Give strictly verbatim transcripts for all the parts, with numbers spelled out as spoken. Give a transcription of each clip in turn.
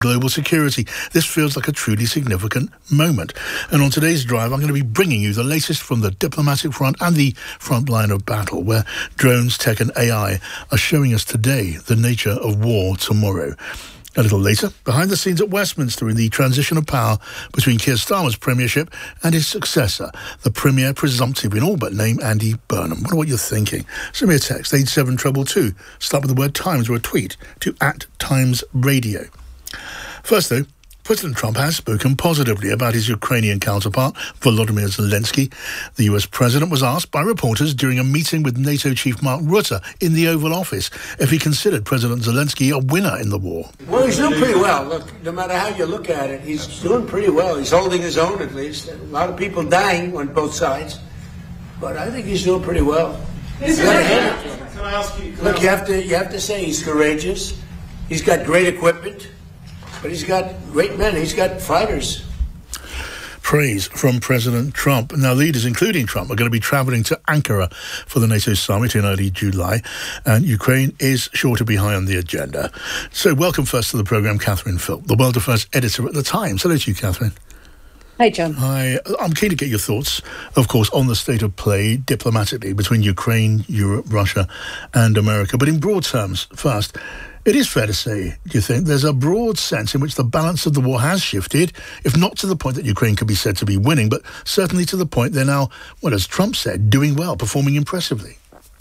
global security. This feels like a truly significant moment. And on today's drive, I'm going to be bringing you the latest from the diplomatic front and the front line of battle, where drones, tech and A I are showing us today the nature of war tomorrow. A little later, behind the scenes at Westminster in the transition of power between Keir Starmer's premiership and his successor, the Premier presumptive in all but name, Andy Burnham. Wonder what you're thinking. Send me a text, eight seven two two. Start with the word Times or a tweet to at Times Radio. First, though, President Trump has spoken positively about his Ukrainian counterpart, Volodymyr Zelensky. The U S president was asked by reporters during a meeting with NATO chief Mark Rutte in the Oval Office if he considered President Zelensky a winner in the war. Well, he's doing pretty well. Look, no matter how you look at it, he's doing pretty well. He's holding his own, at least. A lot of people dying on both sides, but I think he's doing pretty well. You gotta hand it to him. Can I ask you? Look, you have to you have to say he's courageous. He's got great equipment. But he's got great men. He's got fighters. Praise from President Trump. Now, leaders, including Trump, are going to be travelling to Ankara for the NATO summit in early July, and Ukraine is sure to be high on the agenda. So, welcome first to the programme, Catherine Philp, the World Affairs editor at The Times. Hello to you, Catherine. Hi, John. Hi. I'm keen to get your thoughts, of course, on the state of play diplomatically between Ukraine, Europe, Russia and America. But in broad terms, first, it is fair to say, do you think, there's a broad sense in which the balance of the war has shifted, if not to the point that Ukraine could be said to be winning, but certainly to the point they're now, well, as Trump said, doing well, performing impressively.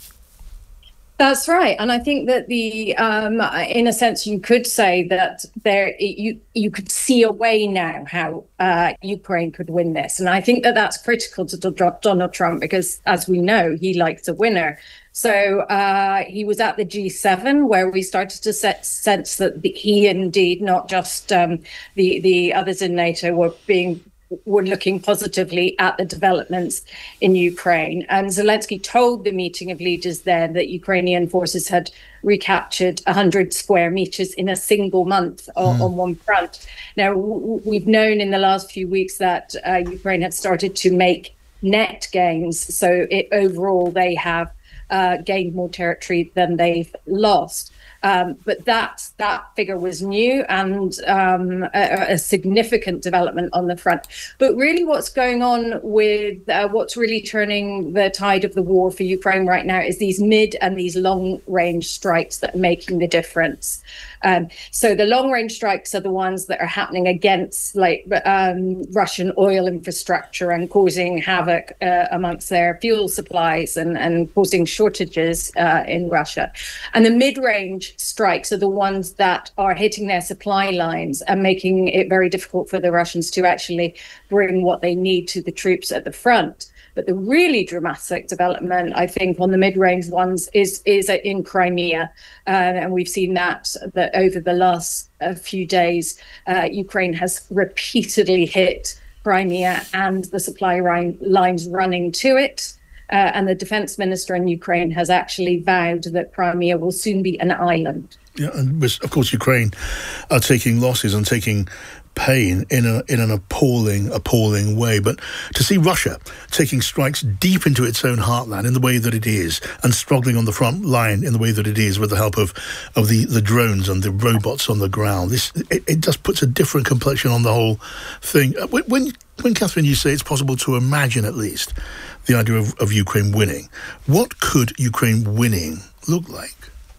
That's right. And I think that the, um, in a sense, you could say that there you you could see a way now how uh, Ukraine could win this. And I think that that's critical to Donald Trump because, as we know, he likes a winner. So uh, he was at the G seven where we started to set, sense that the, he indeed, not just um, the, the others in NATO, were being were looking positively at the developments in Ukraine. And Zelensky told the meeting of leaders there that Ukrainian forces had recaptured one hundred square meters in a single month on, mm. on one front. Now, w- we've known in the last few weeks that uh, Ukraine had started to make net gains. So it, overall, they have uh, gained more territory than they've lost. Um, but that that figure was new and um, a, a significant development on the front. But really what's going on with uh, what's really turning the tide of the war for Ukraine right now is these mid and these long range strikes that are making the difference. Um, so the long range strikes are the ones that are happening against like um, Russian oil infrastructure and causing havoc uh, amongst their fuel supplies and, and causing shortages uh, in Russia. And the mid range strikes are the ones that are hitting their supply lines and making it very difficult for the Russians to actually bring what they need to the troops at the front. But the really dramatic development, I think, on the mid-range ones is is in Crimea. Uh, and we've seen that, that over the last uh, few days, uh, Ukraine has repeatedly hit Crimea and the supply line, lines running to it. Uh, and the defense minister in Ukraine has actually vowed that Crimea will soon be an island. Yeah, and of course, Ukraine are taking losses and taking pain in a in an appalling, appalling way. But to see Russia taking strikes deep into its own heartland in the way that it is, and struggling on the front line in the way that it is, with the help of of the, the drones and the robots on the ground, this it, it just puts a different complexion on the whole thing. When, when when Catherine, you say it's possible to imagine at least the idea of, of Ukraine winning, what could Ukraine winning look like?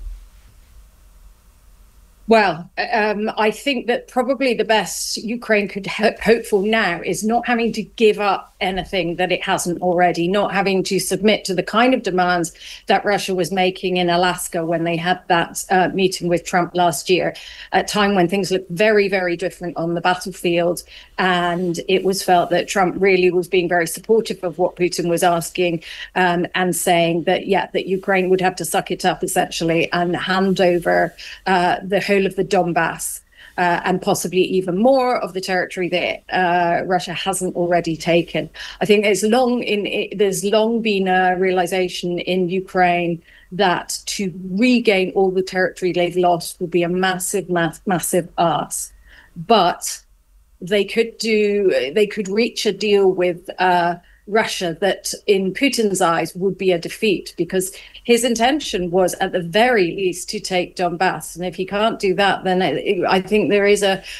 Well, um, I think that probably the best Ukraine could ho- hope for now is not having to give up anything that it hasn't already, not having to submit to the kind of demands that Russia was making in Alaska when they had that uh, meeting with Trump last year, at a time when things looked very, very different on the battlefield. And it was felt that Trump really was being very supportive of what Putin was asking um, and saying that, yeah, that Ukraine would have to suck it up, essentially, and hand over uh, the whole of the Donbass uh, and possibly even more of the territory that uh, Russia hasn't already taken. I think there's long in it, there's long been a realization in Ukraine that to regain all the territory they've lost would be a massive, mass, massive ask. But they could do, they could reach a deal with uh, Russia that in Putin's eyes would be a defeat, because his intention was at the very least to take Donbass. And if he can't do that, then I think there is a